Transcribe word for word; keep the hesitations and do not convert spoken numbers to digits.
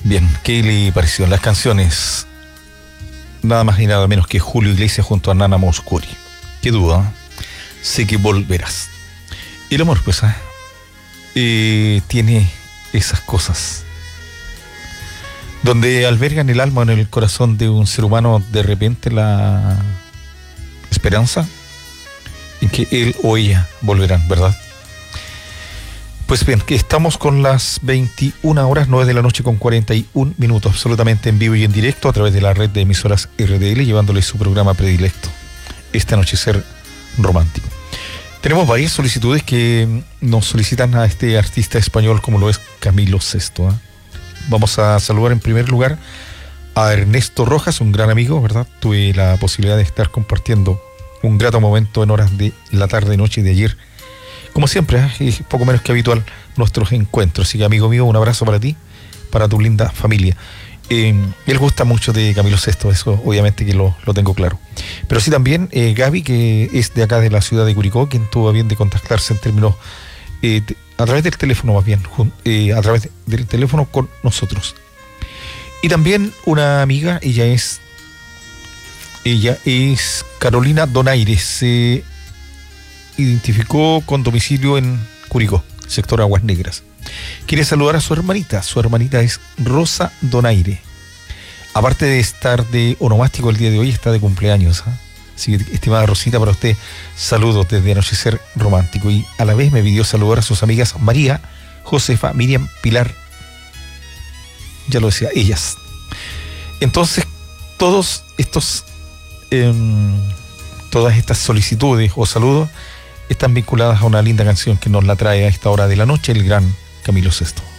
Bien, ¿qué le pareció? Las canciones, nada más y nada menos que Julio Iglesias junto a Nana Mouskouri. Qué duda, ¿eh? Sé que volverás. El amor, pues, ¿eh? Eh, tiene esas cosas donde albergan el alma en el corazón de un ser humano de repente la esperanza en que él o ella volverán, ¿verdad? Pues bien, que estamos con las veintiuna horas, nueve de la noche con cuarenta y un minutos, absolutamente en vivo y en directo a través de la red de emisoras R D L, llevándoles su programa predilecto, Este Anochecer Romántico. Tenemos varias solicitudes que nos solicitan a este artista español como lo es Camilo Sesto, ¿eh? Vamos a saludar en primer lugar a Ernesto Rojas, un gran amigo, ¿verdad? Tuve la posibilidad de estar compartiendo un grato momento en horas de la tarde, noche de ayer. Como siempre, ¿eh? Es poco menos que habitual nuestros encuentros. Así que, amigo mío, un abrazo para ti, para tu linda familia. Eh, él gusta mucho de Camilo Sesto, eso obviamente que lo, lo tengo claro. Pero sí también eh, Gaby, que es de acá de la ciudad de Curicó, quien tuvo a bien de contactarse en términos, eh, de, a través del teléfono más bien, eh, a través del teléfono con nosotros. Y también una amiga, ella es, ella es Carolina Donaire, se identificó con domicilio en Curicó, sector Aguas Negras. Quiere saludar a su hermanita. Su hermanita es Rosa Donaire. Aparte de estar de onomástico el día de hoy, está de cumpleaños, ¿eh? Así que, estimada Rosita, para usted, saludos desde Anochecer Romántico. Y a la vez me pidió saludar a sus amigas María, Josefa, Miriam, Pilar. Ya lo decía, ellas. Entonces, todos estos, eh, todas estas solicitudes o saludos están vinculadas a una linda canción que nos la trae a esta hora de la noche el gran Camilo Sesto.